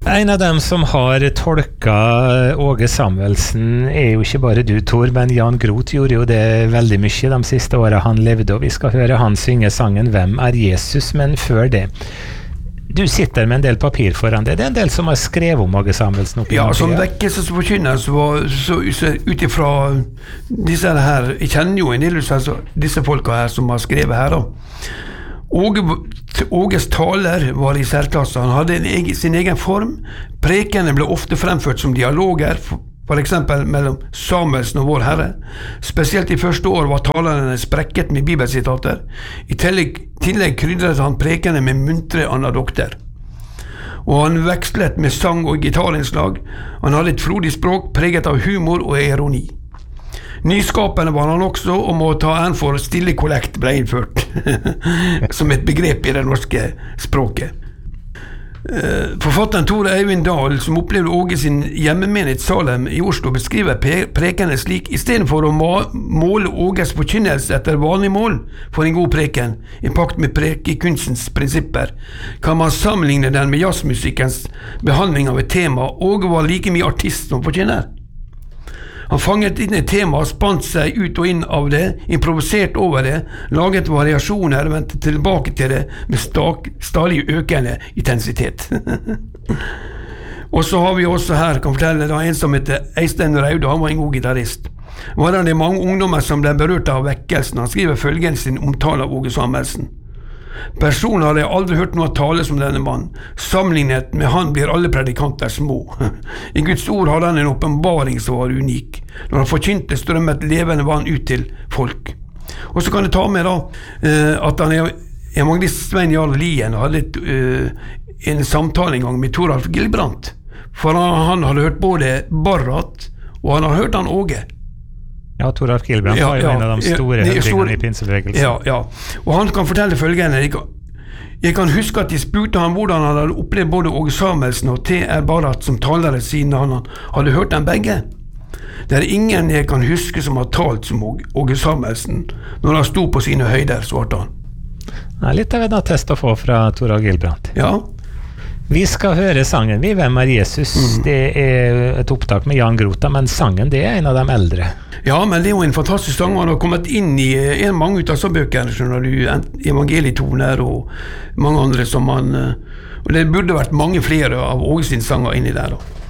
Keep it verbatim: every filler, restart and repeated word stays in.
En av dem som har tolka Åge Samuelsen er jo ikke bare du, Tor, men Jan Groth gjorde jo det veldig mye de siste årene han levde, og vi skal høre han synge sangen «Hvem er Jesus?», men før det. Du sitter med en del papir foran det. Det er en del som har skrevet om Åge Samuelsen oppi. Ja, som vekkelsesforkynner, så var så, så utifra disse her, jeg kjenner jo en del altså, disse folka her som har skrevet her da. Åge, Åges taler var i særklasse. Han hadde en egen, sin egen form. Prekene ble ofte fremført som dialoger, for, for eksempel mellom Samuelsen og vår Herre. Spesielt i første år var talerne sprekket med bibelsitater. I tillegg, tillegg krydret han prekene med muntre anadokter. Og han vekslet med sang og gitarinnslag. Han hadde et frodig språk preget av humor og ironi. Nyskapende var han også, om å ta æren for stille kollekt ble innført, som et begrep i det norske språket. Forfatteren Tore Eivind Dahl, som opplevde Åge sin hjemmemenighet Salem i Oslo, beskriver prekene slik: i stedet for å måle Åges forkynnelse etter vanlig mål for en god preken, i pakt med prekekunstens prinsipper, kan man sammenligne den med jazzmusikkens behandling av et tema. Åge var like mye artist som forkynner. Han fanget inn et tema, spant seg ut og inn av det, improvisert over det, laget variasjoner, vendte tilbake til det med stak, stadig økende intensitet. Og så har vi også her, kan fortelle, da, en som heter Eistein Raude. Han var en god gitarist. Var det mange ungdommer som ble berørt av vekkelsen. Han skriver følgende sin omtale av Åge Samuelsen: personlig hadde jeg aldri hørt noe tale som denne mann. Sammenlignet med han blir alle predikanter små. I Guds ord hadde han en åpenbaring som var unik. Når han forkynte, strømmet levende vann ut til folk. Og så kan jeg ta med da, at han er evangelist Svein Jarl Lien hadde et, en samtale en gang med Toralf Gilbrandt. For han hadde hørt både Barrat, og han hadde hørt han Åge. Ja, Toralf Gilbrandt var jo ja, ja, en av de store ja, høvdingene i pinsebevegelsen. Ja, ja. Og han kan fortelle følgende: jeg kan, jeg kan huske at de spurte han hvordan han hadde opplevd både Åge Samuelsen og T R Barrat som talere siden han hadde hørt dem begge. Det er ingen jeg kan huske som har talt som Åge Samuelsen når han sto på sine høyder, svarte han. Ja, litt av en attest å få fra Toralf Gilbrandt. Ja. Vi skal høre sangen, vi, Hvem er Jesus? Mm. Det er et opptak med Jan Groth, men sangen, det er en av de eldre. Ja, men det er jo en fantastisk sang. Han har kommet inn i en mange ut av så bøker, skjønner du, evangelietoner og mange andre som han, og det burde vært mange flere av Åge sin sanger inni der da.